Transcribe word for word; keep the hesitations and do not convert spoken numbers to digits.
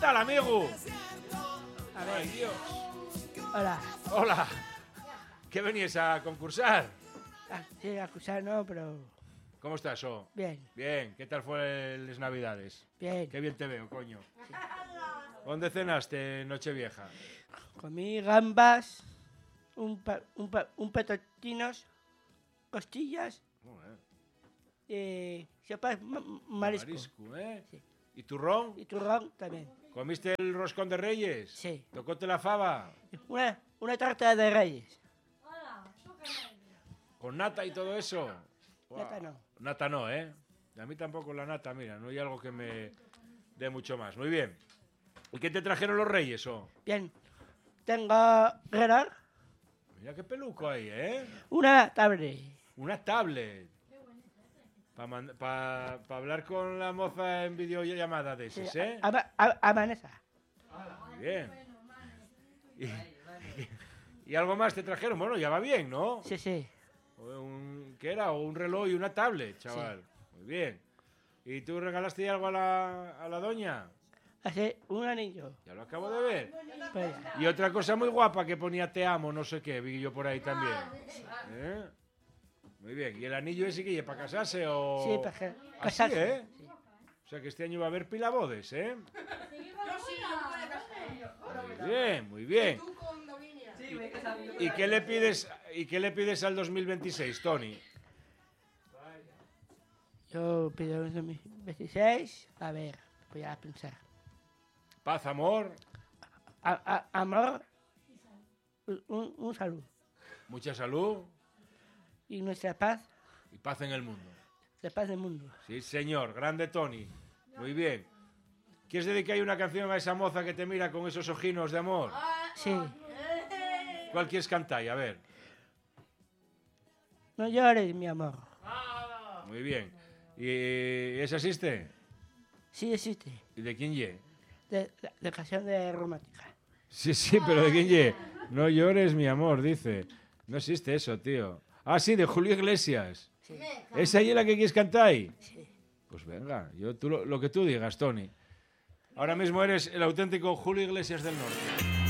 tal, amigo? A ver. Ay, Dios. Hola. Hola. ¿Qué venías a concursar? Ah, sí, a acusar no, pero ¿Cómo estás, oh? bien, Bien. ¿Qué tal fue las Navidades? bien. Qué bien te veo, coño. ¿Dónde cenaste Nochevieja? Comí gambas, un, pa, un, pa, un petotinos, costillas, Joder, eh, sopas ma- marisco. marisco, ¿eh? Sí. ¿Y turrón? Y turrón también. ¿Comiste el roscón de Reyes? Sí. ¿Tocóte la fava? Una, una tarta de reyes. ¿Con nata y todo eso? Buah. Nata no. Nata no, ¿eh? Y a mí tampoco la nata, mira, no hay algo que me dé mucho más. Muy bien. ¿Y qué te trajeron los Reyes, oh? Bien. Tengo reloj, Mira qué peluco hay, ¿eh? una tablet. Una tablet. Para pa, pa hablar con la moza en videollamada de Sí, esas, ¿eh? a, a, a, a Vanessa. Muy bien. Y, y algo más te trajeron. Bueno, ya va bien, ¿no? Sí, sí. Un, ¿Qué era? Un reloj y una tablet, chaval. Sí. Muy bien. ¿Y tú regalaste algo a la, a la doña? Hace un anillo. Ya lo acabo de ver. Pues, Y otra cosa muy guapa que ponía te amo, no sé qué, vi yo por ahí también. ¿Eh? Muy bien. ¿Y el anillo ese que para casarse o...? sí, para que- Así, casarse. ¿eh? Sí. O sea que este año va a haber pilabodes, ¿eh? Muy bien, muy bien. ¿Y qué le pides, y qué le pides al dos mil veintiséis, Tony? Yo pido un dos mil veintiséis. A ver, voy a pensar. Paz, amor, A, a, amor, un, un saludo. mucha salud Y nuestra paz, y paz en el mundo. la paz del mundo. Sí, señor. Grande Tony. Muy bien. ¿Quieres dedicar una canción a esa moza que te mira con esos ojinos de amor? Sí. ¿Cuál quieres cantar? A ver. No llores, mi amor. Muy bien. ¿Y esa existe? Sí existe. ¿Y de quién ye? De, de, de canción de romántica. Sí, sí, pero ¿de quién ye? No llores, mi amor, dice. No existe eso, tío. Ah, sí, de Julio Iglesias. Sí. ¿Esa es la que quieres cantar ahí? Sí. Pues venga, yo, tú, lo, lo que tú digas, Tony. Ahora mismo eres el auténtico Julio Iglesias del Norte.